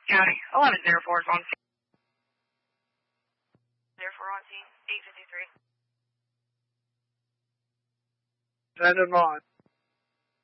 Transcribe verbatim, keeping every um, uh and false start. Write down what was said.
County, eleven zero four is on scene. zero four on scene, eight fifty-three. Send him on.